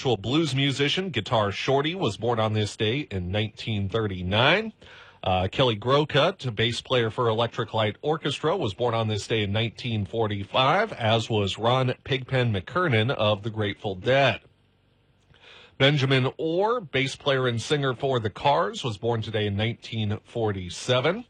Mutual blues musician, Guitar Shorty, was born on this day in 1939. Kelly Groucutt, bass player for Electric Light Orchestra, was born on this day in 1945, as was Ron Pigpen McKernan of the Grateful Dead. Benjamin Orr, bass player and singer for The Cars, was born today in 1947.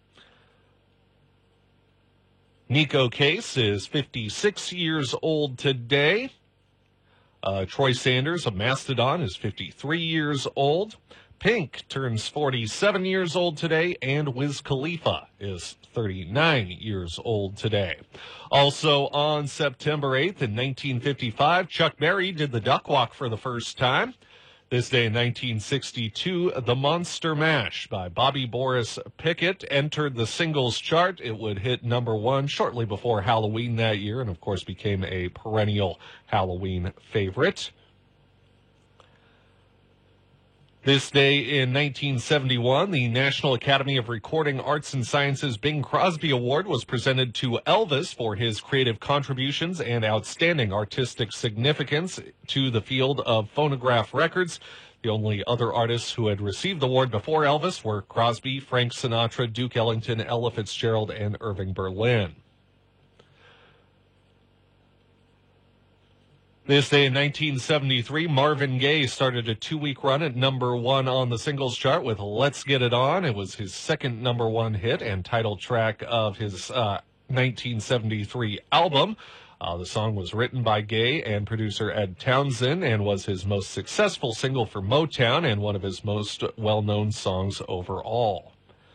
Nico Case is 56 years old today. Troy Sanders of Mastodon is 53 years old. Pink turns 47 years old today, and Wiz Khalifa is 39 years old today. Also on September 8th in 1955, Chuck Berry did the duck walk for the first time. This day in 1962, The Monster Mash by Bobby Boris Pickett entered the singles chart. It would hit number one shortly before Halloween that year, and of course became a perennial Halloween favorite. This day in 1971, the National Academy of Recording Arts and Sciences Bing Crosby Award was presented to Elvis for his creative contributions and outstanding artistic significance to the field of phonograph records. The only other artists who had received the award before Elvis were Crosby, Frank Sinatra, Duke Ellington, Ella Fitzgerald, and Irving Berlin. This day in 1973, Marvin Gaye started a 2-week run at number one on the singles chart with Let's Get It On. It was his second number one hit and title track of his 1973 album. The song was written by Gaye and producer Ed Townsend and was his most successful single for Motown and one of his most well-known songs overall.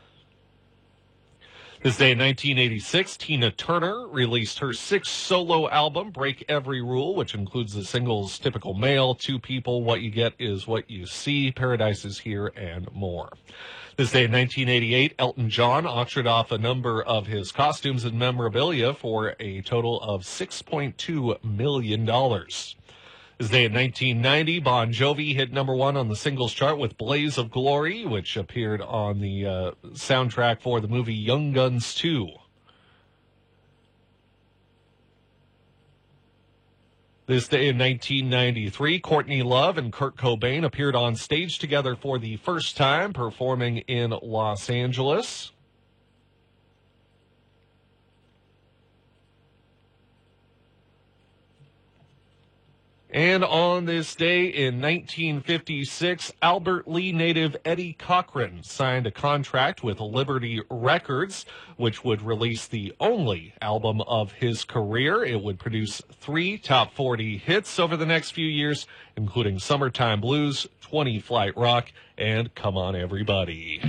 This day in 1986, Tina Turner released her 6th solo album, Break Every Rule, which includes the singles Typical Male, Two People, What You Get Is What You See, Paradise Is Here, and more. This day in 1988, Elton John auctioned off a number of his costumes and memorabilia for a total of $6.2 million. This day in 1990, Bon Jovi hit number one on the singles chart with Blaze of Glory, which appeared on the soundtrack for the movie Young Guns 2. This day in 1993, Courtney Love and Kurt Cobain appeared on stage together for the first time, performing in Los Angeles. And on this day in 1956, Albert Lee native Eddie Cochran signed a contract with Liberty Records, which would release the only album of his career. It would produce 3 top 40 hits over the next few years, including Summertime Blues, 20 Flight Rock, and Come On Everybody.